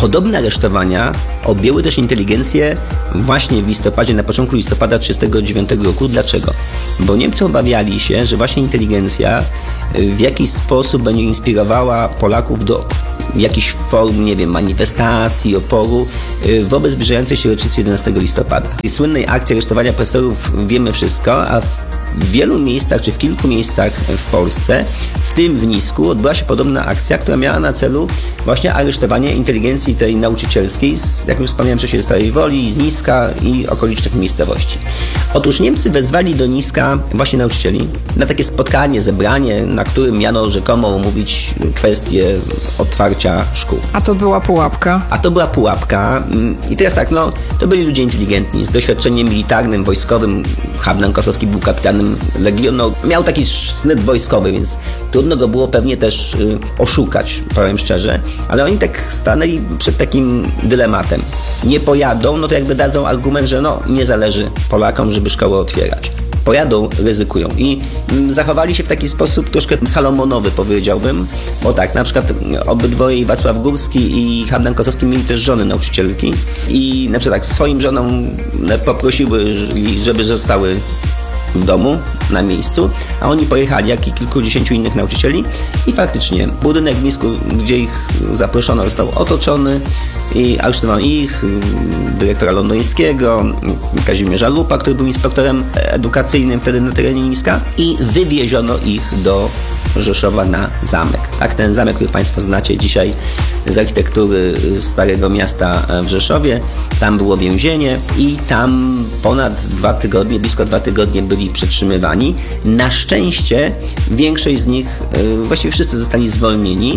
Podobne aresztowania objęły też inteligencję właśnie w listopadzie, na początku listopada 1939 roku. Dlaczego? Bo Niemcy obawiali się, że właśnie inteligencja w jakiś sposób będzie inspirowała Polaków do jakichś form, nie wiem, manifestacji, oporu wobec zbliżającej się rocznicy 11 listopada. I słynnej akcji aresztowania profesorów wiemy wszystko, a w wielu miejscach, czy w kilku miejscach w Polsce, w tym w Nisku, odbyła się podobna akcja, która miała na celu właśnie aresztowanie inteligencji tej nauczycielskiej, jak już wspomniałem wcześniej, z Starej Woli, z Niska i okolicznych miejscowości. Otóż Niemcy wezwali do Niska właśnie nauczycieli na takie spotkanie, zebranie, na którym miano rzekomo omówić kwestię otwarcia szkół. A to była pułapka? A to była pułapka. I teraz tak, to byli ludzie inteligentni, z doświadczeniem militarnym, wojskowym. Habdan Kosowski był kapitanem Legionu. Miał taki sznyt wojskowy, więc trudno go było pewnie też oszukać, powiem szczerze. Ale oni tak stanęli przed takim dylematem. Nie pojadą, to jakby dadzą argument, że nie zależy Polakom, żeby szkołę otwierać. Pojadą, ryzykują. I zachowali się w taki sposób troszkę salomonowy, powiedziałbym. Bo tak, na przykład obydwoje, Wacław Górski i Habdan Kosowski, mieli też żony nauczycielki. I na przykład tak, swoim żonom poprosiły, żeby zostały w domu, na miejscu, a oni pojechali, jak i kilkudziesięciu innych nauczycieli i faktycznie budynek w Nisku, gdzie ich zaproszono, został otoczony i aresztowano ich, dyrektora londyńskiego, Kazimierza Lupa, który był inspektorem edukacyjnym wtedy na terenie Niska, i wywieziono ich do Rzeszowa na zamek. Tak, ten zamek, który Państwo znacie dzisiaj z architektury Starego Miasta w Rzeszowie, tam było więzienie i tam ponad 2 tygodnie, blisko 2 tygodnie byli przetrzymywani. Na szczęście większość z nich, właściwie wszyscy zostali zwolnieni.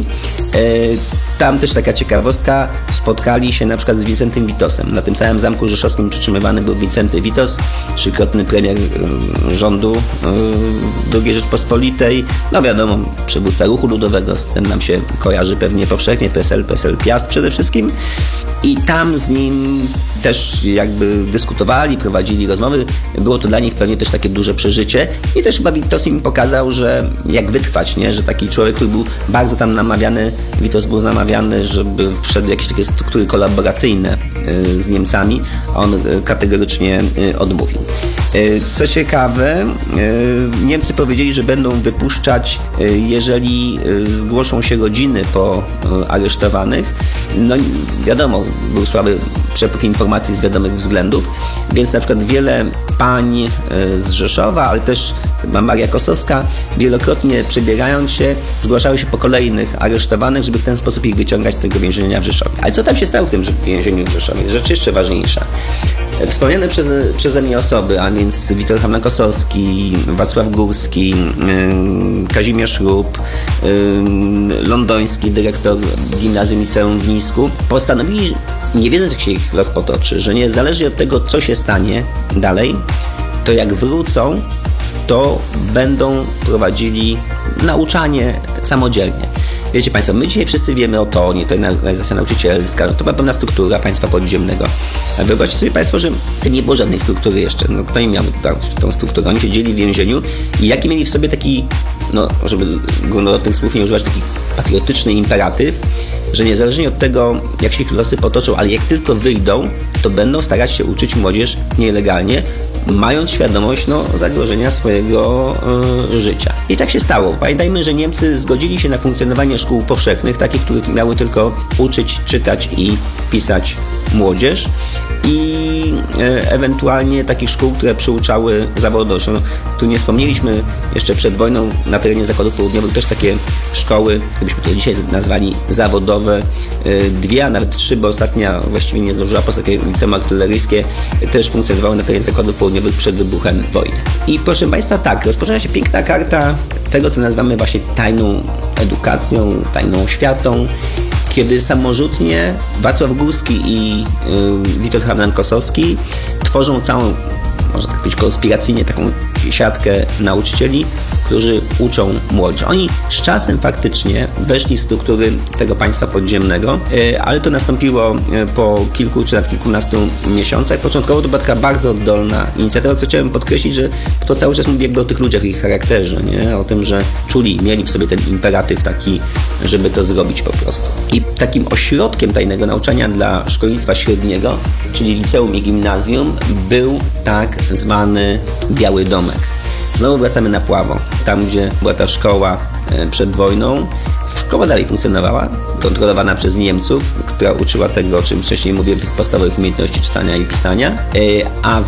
Tam też taka ciekawostka, spotkali się na przykład z Wincentym Witosem. Na tym samym zamku rzeszowskim przetrzymywany był Wincenty Witos, 3-krotny premier rządu II Rzeczpospolitej. Wiadomo, przywódca ruchu ludowego, z tym nam się kojarzy pewnie powszechnie, PSL Piast przede wszystkim. I tam z nim też jakby dyskutowali, prowadzili rozmowy. Było to dla nich pewnie też takie duże przeżycie. I też chyba Witos im pokazał, że jak wytrwać, nie? Że taki człowiek, który był bardzo tam namawiany, Witos był namawiany, żeby wszedł w jakieś takie struktury kolaboracyjne z Niemcami. On kategorycznie odmówił. Co ciekawe, Niemcy powiedzieli, że będą wypuszczać, jeżeli zgłoszą się rodziny po aresztowanych. Wiadomo, był słaby przepływ informacji z wiadomych względów, więc na przykład wiele pań z Rzeszowa, ale też chyba Maria Kosowska, wielokrotnie przebierając się, zgłaszały się po kolejnych aresztowanych, żeby w ten sposób ich wyciągać z tego więzienia w Rzeszowie. Ale co tam się stało w tym więzieniu w Rzeszowie? Rzecz jeszcze ważniejsza. Wspomniane przeze mnie osoby, a więc Witold Habdan-Kosowski, Wacław Górski, Kazimierz Rup, londoński dyrektor Gimnazjum Liceum w Nisku, postanowili, nie wiedząc jak się ich los potoczy, że niezależnie od tego, co się stanie dalej, to jak wrócą, to będą prowadzili nauczanie samodzielnie. Wiecie Państwo, my dzisiaj wszyscy wiemy o TONIE, to jest organizacja nauczycielska, to była pewna struktura państwa podziemnego. Wyobraźcie sobie Państwo, że nie było żadnej struktury jeszcze. Kto im miał tą strukturę? Oni siedzieli w więzieniu i jaki mieli w sobie taki, żeby górnolotnych słów nie używać, taki patriotyczny imperatyw, że niezależnie od tego, jak się ich losy potoczą, ale jak tylko wyjdą, to będą starać się uczyć młodzież nielegalnie, mając świadomość zagrożenia swojego życia. I tak się stało. Pamiętajmy, że Niemcy zgodzili się na funkcjonowanie szkół powszechnych, takich, które miały tylko uczyć, czytać i pisać młodzież, i ewentualnie takich szkół, które przyuczały zawodowość. Tu nie wspomnieliśmy, jeszcze przed wojną na terenie Zakładów Południowych też takie szkoły, gdybyśmy to dzisiaj nazwali zawodowe, 2, a nawet 3, bo ostatnia właściwie nie zdążyła powstać, takie liceum artyleryjskie też funkcjonowały na terenie Zakładów Południowych przed wybuchem wojny. I proszę Państwa, tak, rozpoczyna się piękna karta tego, co nazywamy właśnie tajną edukacją, tajną oświatą, kiedy samorzutnie Wacław Górski i Witold Habdan-Kosowski tworzą całą, można tak powiedzieć, konspiracyjnie taką siatkę nauczycieli, którzy uczą młodzież. Oni z czasem faktycznie weszli w struktury tego państwa podziemnego, ale to nastąpiło po kilku czy nawet kilkunastu miesiącach. Początkowo to była taka bardzo oddolna inicjatywa, co chciałem podkreślić, że to cały czas mówi jakby o tych ludziach, ich charakterze, nie? O tym, że mieli w sobie ten imperatyw taki, żeby to zrobić po prostu. I takim ośrodkiem tajnego nauczania dla szkolnictwa średniego, czyli liceum i gimnazjum, był tak zwany Biały Domek. Znowu wracamy na Puławo, tam gdzie była ta szkoła przed wojną. Szkoła dalej funkcjonowała, kontrolowana przez Niemców, która uczyła tego, o czym wcześniej mówiłem, tych podstawowych umiejętności czytania i pisania, a